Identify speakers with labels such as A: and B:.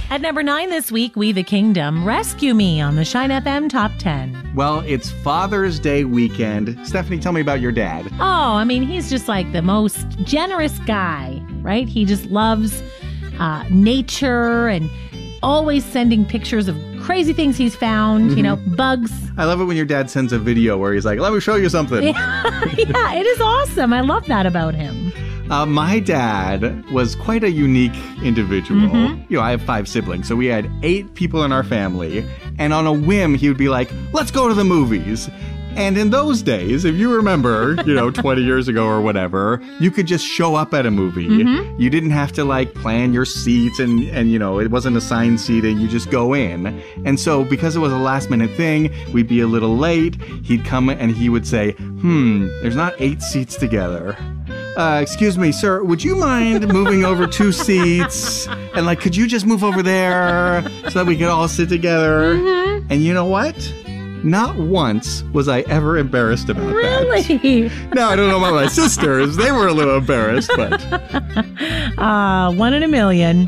A: At number 9 this week, We the Kingdom, Rescue Me on the Shine FM Top 10.
B: Well, it's Father's Day weekend. Stephanie, tell me about your dad.
A: Oh, I mean, he's just like the most generous guy, right? He just loves nature and always sending pictures of crazy things he's found, you know, bugs.
B: I love it when your dad sends a video where he's like, let me show you something.
A: Yeah, it is awesome. I love that about him.
B: My dad was quite a unique individual. You know, I have 5 siblings, so we had 8 people in our family. And on a whim, he would be like, let's go to the movies. And in those days, if you remember, 20 years ago or whatever, you could just show up at a movie. You didn't have to plan your seats and it wasn't assigned seating. You just go in. And so because it was a last minute thing, we'd be a little late. He'd come and he would say, there's not 8 seats together. Excuse me, sir, would you mind moving over 2 seats? And could you just move over there so that we could all sit together? And you know what? Not once was I ever embarrassed about that.
A: Really?
B: Now, I don't know about my sisters. They were a little embarrassed, but...
A: 1 in a million.